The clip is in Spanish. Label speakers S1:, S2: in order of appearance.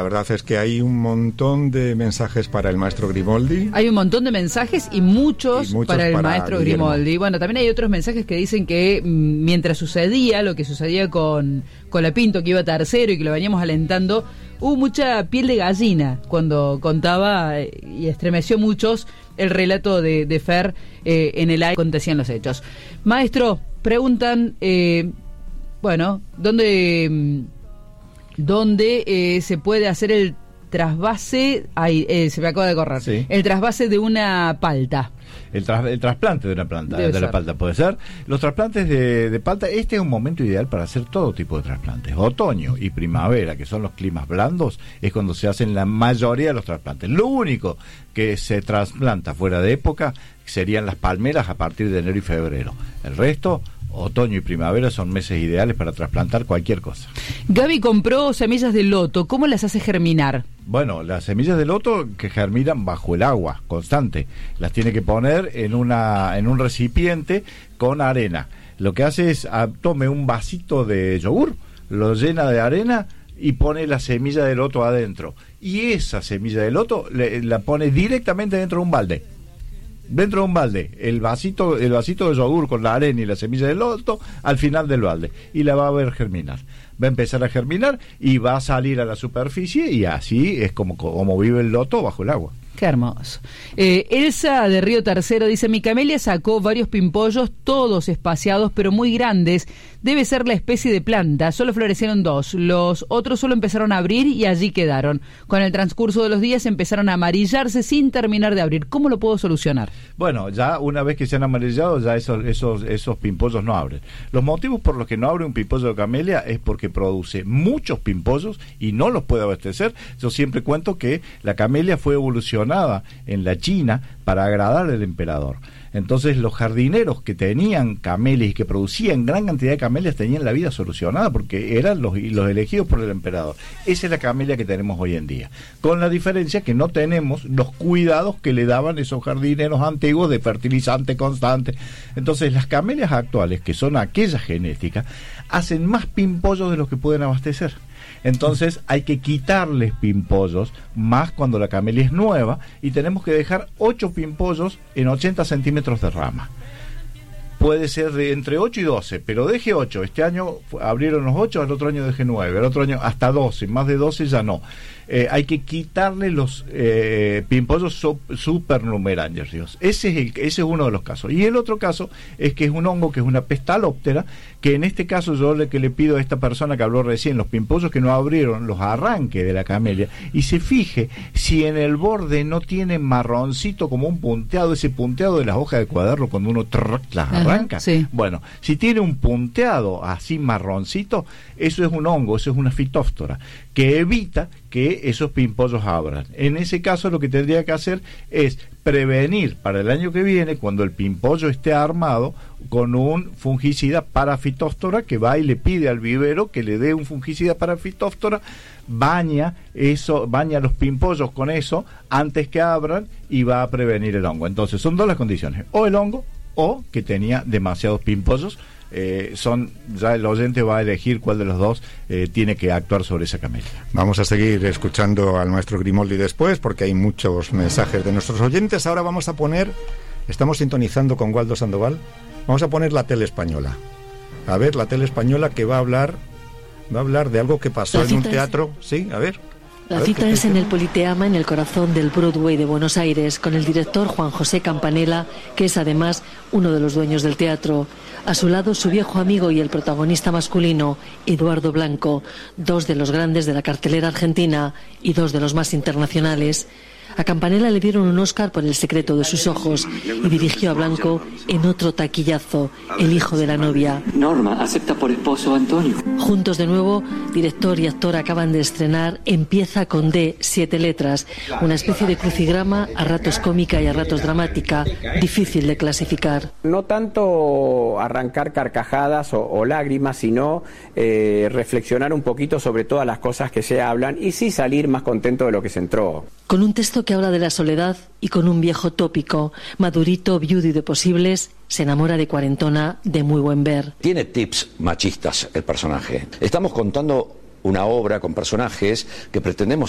S1: La verdad es que hay un montón de mensajes para el maestro Grimaldi.
S2: Hay un montón de mensajes y muchos para el maestro
S1: Guillermo
S2: Grimaldi. Bueno, también hay otros mensajes que dicen que mientras sucedía lo que sucedía con Colapinto, que iba tercero y que lo veníamos alentando, hubo mucha piel de gallina cuando contaba y estremeció muchos el relato de Fer en el aire cuando decían los hechos. Maestro, preguntan, ¿dónde se puede hacer el trasvase? Se me acaba de correr.
S3: Sí.
S2: El trasvase de una palta.
S3: El trasplante de una planta,
S2: Debe
S3: de la
S2: ser.
S3: palta puede ser. Los trasplantes de palta, este es un momento ideal para hacer todo tipo de trasplantes. Otoño y primavera, que son los climas blandos, es cuando se hacen la mayoría de los trasplantes. Lo único que se trasplanta fuera de época serían las palmeras a partir de enero y febrero. El resto, otoño y primavera, son meses ideales para trasplantar cualquier cosa.
S2: Gaby compró semillas de loto. ¿Cómo las hace germinar?
S3: Bueno, las semillas de loto que germinan bajo el agua constante, las tiene que poner en un recipiente con arena. Lo que hace es tome un vasito de yogur, lo llena de arena y pone la semilla de loto adentro. Y esa semilla de loto la pone directamente dentro de un balde. Dentro de un balde, el vasito de yogur con la arena y la semilla de loto al final del balde, y la va a ver germinar. Va a empezar a germinar y va a salir a la superficie, y así es como vive el loto bajo el agua.
S2: Qué hermoso. Elsa de Río Tercero dice: mi camelia sacó varios pimpollos, todos espaciados pero muy grandes. Debe ser la especie de planta. Solo florecieron 2. Los otros solo empezaron a abrir y allí quedaron. Con el transcurso de los días empezaron a amarillarse sin terminar de abrir. ¿Cómo lo puedo solucionar?
S3: Bueno, ya una vez que se han amarillado, ya esos pimpollos no abren. Los motivos por los que no abre un pimpollo de camelia es porque produce muchos pimpollos y no los puede abastecer. Yo siempre cuento que la camelia fue evolucionada en la China para agradar al emperador. Entonces los jardineros que tenían camelias y que producían gran cantidad de camelias tenían la vida solucionada porque eran los elegidos por el emperador. Esa es la camelia que tenemos hoy en día, con la diferencia que no tenemos los cuidados que le daban esos jardineros antiguos de fertilizante constante. Entonces las camelias actuales, que son aquellas genéticas, hacen más pimpollos de los que pueden abastecer. Entonces hay que quitarles pimpollos, más cuando la camelia es nueva, y tenemos que dejar 8 pimpollos en 80 centímetros de rama. Puede ser de entre 8 y 12, pero deje 8. Este año abrieron los 8, al otro año deje 9, al otro año hasta 12, más de 12 ya no. Hay que quitarle los pimpollos supernumerarios. Ese es uno de los casos. Y el otro caso es que es un hongo, que es una pestalóptera, que en este caso yo le pido a esta persona que habló recién, los pimpollos que no abrieron, los arranque de la camelia y se fije si en el borde no tiene marroncito como un punteado, ese punteado de las hojas de cuaderno cuando uno las arranca.
S2: Sí.
S3: Bueno, si tiene un punteado así marroncito, eso es un hongo, eso es una fitóftora, que evita que esos pimpollos abran. En ese caso lo que tendría que hacer es prevenir para el año que viene, cuando el pimpollo esté armado, con un fungicida para fitóftora, que va y le pide al vivero que le dé un fungicida para fitóftora, baña los pimpollos con eso antes que abran y va a prevenir el hongo. Entonces son dos las condiciones: o el hongo o que tenía demasiados pimpollos. Ya el oyente va a elegir cuál de los dos tiene que actuar sobre esa camelia.
S1: Vamos a seguir escuchando al maestro Grimaldi después, porque hay muchos mensajes de nuestros oyentes. Ahora vamos a poner, estamos sintonizando con Waldo Sandoval, vamos a poner la tele española. A ver, la tele española, que va a hablar de algo que pasó en un teatro. Sí, a ver.
S4: La cita es en el Politeama, en el corazón del Broadway de Buenos Aires, con el director Juan José Campanella, que es además uno de los dueños del teatro. A su lado, su viejo amigo y el protagonista masculino, Eduardo Blanco, 2 de los grandes de la cartelera argentina y 2 de los más internacionales. A Campanella le dieron un Oscar por El secreto de sus ojos y dirigió a Blanco en otro taquillazo, El hijo de la novia.
S5: Norma acepta por esposo a Antonio.
S4: Juntos de nuevo, director y actor acaban de estrenar Empieza con D, 7 letras, una especie de crucigrama, a ratos cómica y a ratos dramática, difícil de clasificar.
S6: No tanto arrancar carcajadas o lágrimas, sino reflexionar un poquito sobre todas las cosas que se hablan y sí salir más contento de lo que se entró.
S4: Con un texto que habla de la soledad y con un viejo tópico, madurito, viudo y de posibles, se enamora de cuarentona de muy buen ver.
S7: Tiene tips machistas el personaje. Estamos contando una obra con personajes que pretendemos